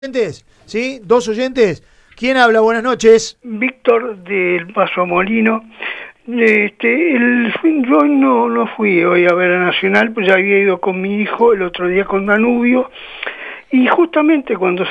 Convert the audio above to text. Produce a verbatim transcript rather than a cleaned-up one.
oyentes, ¿sí? Dos oyentes. ¿Quién habla? Buenas noches. Víctor del Paso Molino. Este, el, yo no, no fui hoy a ver a Nacional, pues ya había ido con mi hijo el otro día con Danubio, y justamente cuando